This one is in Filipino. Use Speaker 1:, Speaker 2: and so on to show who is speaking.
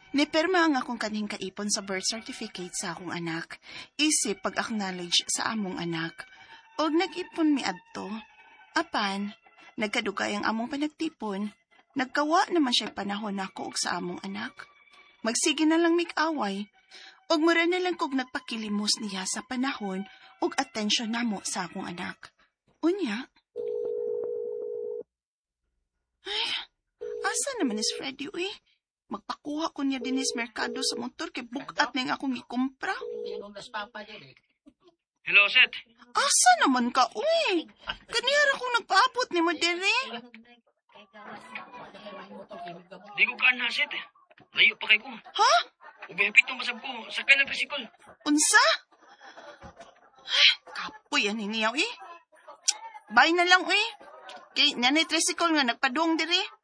Speaker 1: Niperma nga akong kaning kaipon sa birth certificate sa akong anak, isip pag-acknowledge sa among anak. Og nag-ipon mi adto. Apan, nagkadugay ang among panagtipon, nagkawa naman siya panahon nako og sa among anak. Magsige na lang mig-away, og mura na lang kog nagpakilimos niya sa panahon og atensyon namo sa akong anak. Unya? Ay, asa naman is Freddy, uy? Magpakuha ko niya din is merkado sa motor kay bukat na yung akong ikumpra.
Speaker 2: Hello, Seth.
Speaker 1: Asa naman ka, uy? Kaniyara kong nagpaabot ni mo, dere.
Speaker 2: Di ko ka na, Seth. Layo pa kay ko.
Speaker 1: Ha?
Speaker 2: Ubihapit ng masab ko. Sakay ng tricycle.
Speaker 1: Unsa? Ay, kapoy yan niya, uy. Bye na lang, uy. Kay nanay tricycle nga nagpadung, dere.